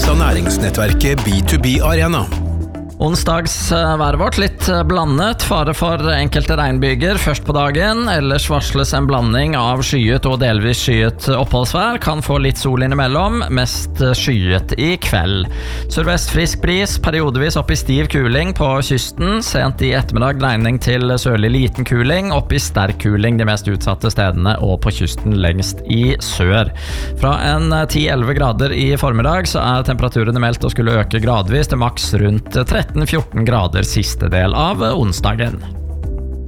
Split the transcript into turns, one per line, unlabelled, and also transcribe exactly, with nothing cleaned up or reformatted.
presenteres av næringsnettverket B to B Arena.
Onsdagsværet vårt litt blandet, fare for enkelte regnbyger først på dagen, ellers varsles en blanding av skyet og delvis skyet oppholdsvær, kan få litt sol innimellom, mest skyet i kveld. Sørvest frisk bris, periodevis opp i stiv kuling på kysten, sent i ettermiddag dreining til sørlig liten kuling, opp i sterk kuling de mest utsatte stedene og på kysten lengst i sør. Fra en ti til elleve grader i formiddag så er temperaturene meldt å skulle øke gradvis til maks rundt tretten til fjorten grader siste del av onsdagen.